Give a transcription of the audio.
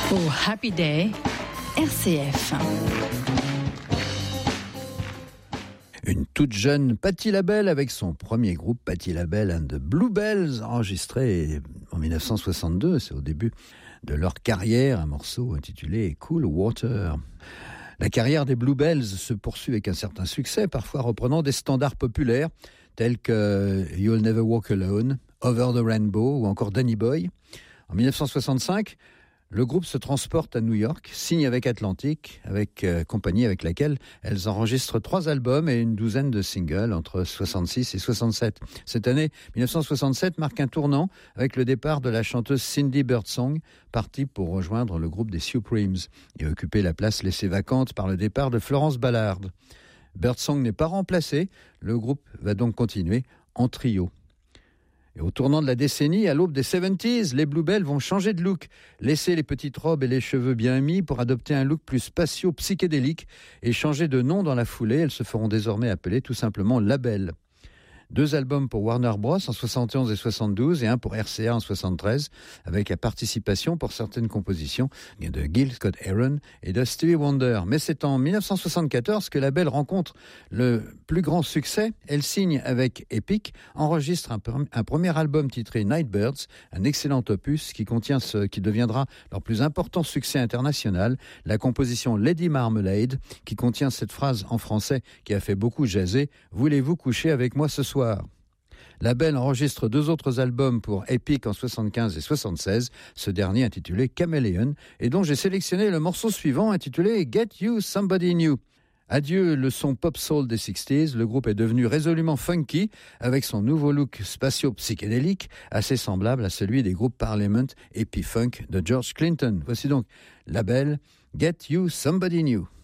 Oh, Happy Day, RCF. Une toute jeune Patti LaBelle avec son premier groupe Patti LaBelle and the Bluebells, enregistré en 1962, c'est au début de leur carrière, un morceau intitulé Cool Water. La carrière des Bluebells se poursuit avec un certain succès, parfois reprenant des standards populaires tels que You'll Never Walk Alone, Over the Rainbow ou encore Danny Boy. En 1965, le groupe se transporte à New York, signe avec Atlantic, compagnie avec laquelle elles enregistrent 3 albums et une douzaine de singles entre 66 et 67. Cette année, 1967, marque un tournant avec le départ de la chanteuse Cindy Birdsong, partie pour rejoindre le groupe des Supremes et occuper la place laissée vacante par le départ de Florence Ballard. Birdsong n'est pas remplacée, le groupe va donc continuer en trio. Et au tournant de la décennie, à l'aube des 70s, les Bluebells vont changer de look, laisser les petites robes et les cheveux bien mis pour adopter un look plus spatio-psychédélique et changer de nom dans la foulée. Elles se feront désormais appeler tout simplement LaBelle. 2 albums pour Warner Bros en 71 et 72 et un pour RCA en 73, avec la participation pour certaines compositions de Gil Scott-Heron et de Stevie Wonder. Mais c'est en 1974 que LaBelle rencontre le plus grand succès. Elle signe avec Epic, enregistre un premier album titré Nightbirds, un excellent opus qui contient ce qui deviendra leur plus important succès international, la composition Lady Marmalade, qui contient cette phrase en français qui a fait beaucoup jaser « Voulez-vous coucher avec moi ce soir ?» LaBelle enregistre 2 autres albums pour Epic en 75 et 76, ce dernier intitulé Chameleon, et dont j'ai sélectionné le morceau suivant intitulé Get You Somebody New. Adieu le son pop-soul des 60s, le groupe est devenu résolument funky avec son nouveau look spatio-psychédélique, assez semblable à celui des groupes Parliament et P-Funk de George Clinton. Voici donc LaBelle, Get You Somebody New.